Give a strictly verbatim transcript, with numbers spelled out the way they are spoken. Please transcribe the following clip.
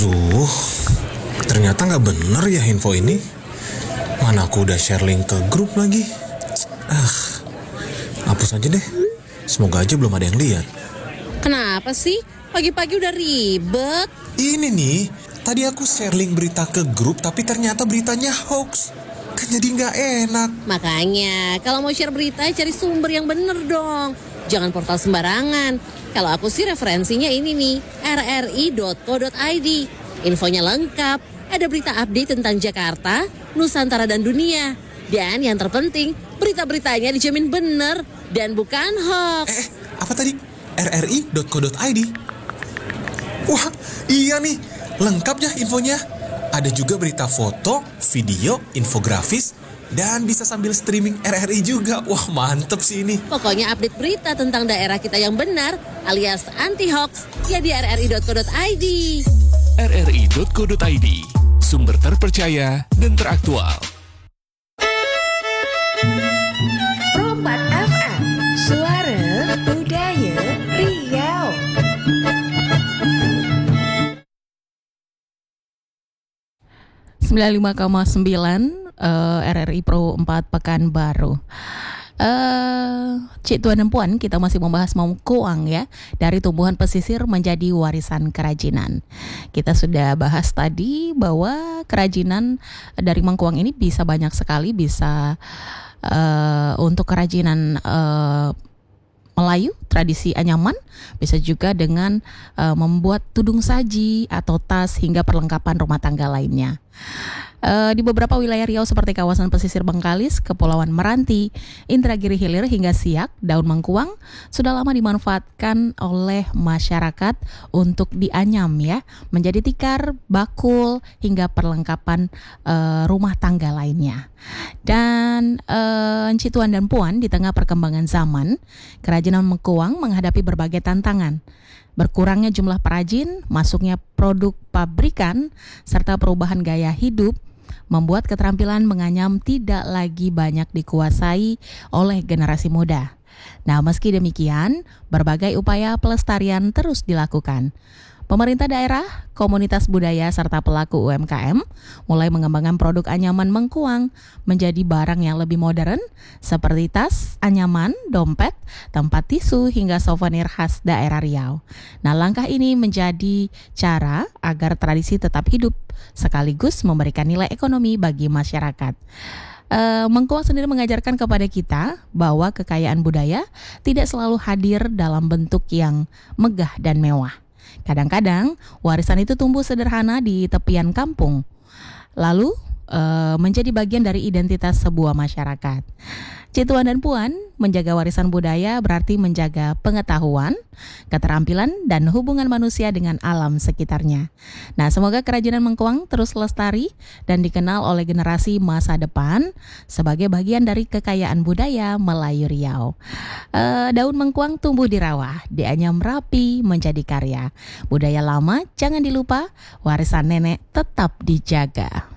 Aduh, ternyata nggak bener ya info ini. Mana aku udah share link ke grup lagi. Ah, hapus aja deh. Semoga aja belum ada yang lihat. Kenapa sih? Pagi-pagi udah ribet. Ini nih, tadi aku share link berita ke grup tapi ternyata beritanya hoax. Kan jadi nggak enak. Makanya, kalau mau share berita cari sumber yang bener dong. Jangan portal sembarangan. Kalau aku sih referensinya ini nih, r r i dot co dot i d. Infonya lengkap, ada berita update tentang Jakarta, Nusantara dan dunia. Dan yang terpenting, berita-beritanya dijamin bener dan bukan hoax. Eh, apa tadi? r r i dot co dot i d. Wah, iya nih, lengkap ya infonya. Ada juga berita foto, video, infografis, dan bisa sambil streaming R R I juga. Wah, mantep sih ini. Pokoknya update berita tentang daerah kita yang benar alias anti-hoax ya di r r i dot co dot i d. r r i dot co dot i d, sumber terpercaya dan teraktual. Rompat F M, suara budaya Riau. sembilan puluh lima koma sembilan uh, R R I Pro empat Pekanbaru. Uh, Cik Tuan dan Puan, kita masih membahas mengkuang ya, dari tumbuhan pesisir menjadi warisan kerajinan. Kita sudah bahas tadi bahwa kerajinan dari mengkuang ini bisa banyak sekali, bisa uh, untuk kerajinan uh, Melayu, tradisi anyaman, bisa juga dengan uh, membuat tudung saji atau tas hingga perlengkapan rumah tangga lainnya. Uh, di beberapa wilayah Riau seperti kawasan pesisir Bengkalis, Kepulauan Meranti, Indragiri Hilir hingga Siak, daun mengkuang sudah lama dimanfaatkan oleh masyarakat untuk dianyam ya, menjadi tikar, bakul hingga perlengkapan uh, rumah tangga lainnya. Dan uh, Encik Tuan dan Puan, di tengah perkembangan zaman, kerajinan mengkuang menghadapi berbagai tantangan. Berkurangnya jumlah perajin, masuknya produk pabrikan, serta perubahan gaya hidup membuat keterampilan menganyam tidak lagi banyak dikuasai oleh generasi muda. Nah, meski demikian, berbagai upaya pelestarian terus dilakukan. Pemerintah daerah, komunitas budaya, serta pelaku U M K M mulai mengembangkan produk anyaman mengkuang menjadi barang yang lebih modern seperti tas, anyaman, dompet, tempat tisu, hingga souvenir khas daerah Riau. Nah, langkah ini menjadi cara agar tradisi tetap hidup sekaligus memberikan nilai ekonomi bagi masyarakat. Uh, Mengkuang sendiri mengajarkan kepada kita bahwa kekayaan budaya tidak selalu hadir dalam bentuk yang megah dan mewah. Kadang-kadang warisan itu tumbuh sederhana di tepian kampung, lalu e, menjadi bagian dari identitas sebuah masyarakat. Cik Tuan dan Puan, menjaga warisan budaya berarti menjaga pengetahuan, keterampilan, dan hubungan manusia dengan alam sekitarnya. Nah, semoga kerajinan mengkuang terus lestari dan dikenal oleh generasi masa depan sebagai bagian dari kekayaan budaya Melayu Riau. E, daun mengkuang tumbuh di rawa, dianyam rapi menjadi karya. Budaya lama jangan dilupa, warisan nenek tetap dijaga.